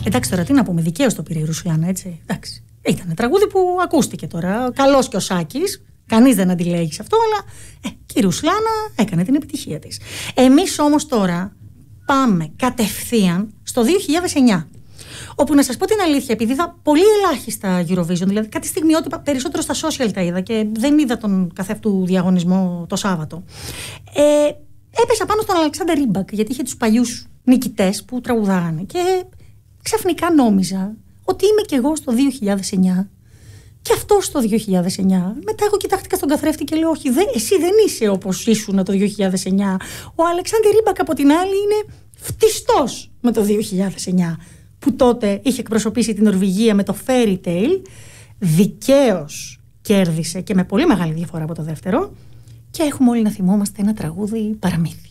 Εντάξει, τώρα τι να πούμε, δικαίως το πήρε η Ρουσλάνα, έτσι. Εντάξει. Ήταν τραγούδι που ακούστηκε τώρα. Καλός και ο Σάκης. Κανείς δεν αντιλέγει σε αυτό, αλλά και η Ρουσλάνα έκανε την επιτυχία της. Εμείς όμως τώρα πάμε κατευθείαν στο 2009. Όπου να σας πω την αλήθεια, επειδή είδα πολύ ελάχιστα Eurovision, δηλαδή κάτι στιγμιότυπα περισσότερο στα social τα είδα και δεν είδα τον καθεαυτού διαγωνισμό το Σάββατο. Έπεσα πάνω στον Αλεξάνδερ Ρίμπακ, γιατί είχε τους παλιούς νικητές που τραγουδάγανε. Και ξαφνικά νόμιζα ότι είμαι κι εγώ στο 2009 και αυτό στο 2009. Μετά εγώ κοιτάχτηκα στον καθρέφτη και λέω: όχι, εσύ δεν είσαι όπως ήσουν το 2009. Ο Αλεξάνδερ Ρίμπακ από την άλλη είναι φτιστός με το 2009, που τότε είχε εκπροσωπήσει την Νορβηγία με το Fairy Tale. Δικαίως κέρδισε και με πολύ μεγάλη διαφορά από το δεύτερο. Και έχουμε όλοι να θυμόμαστε ένα τραγούδι παραμύθι.